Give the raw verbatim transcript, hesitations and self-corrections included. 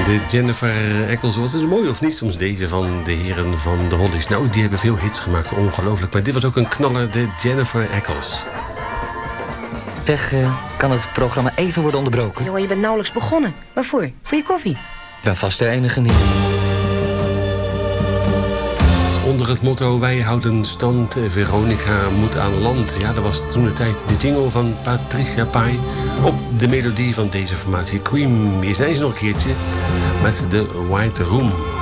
De Jennifer Eccles, wat is het mooi of niet soms deze van de heren van de Hollies. Nou, die hebben veel hits gemaakt, ongelooflijk. Maar dit was ook een knaller, de Jennifer Eccles. Zeg, uh, kan het programma even worden onderbroken? Jongen, je bent nauwelijks begonnen. Waarvoor? Voor je koffie? Ik ben vast de enige niet. Onder het motto wij houden stand, Veronica moet aan land. Ja, dat was toen de tijd de jingle van Patricia Pai op de melodie van deze formatie Cream. Hier zijn ze nog een keertje met de White Room.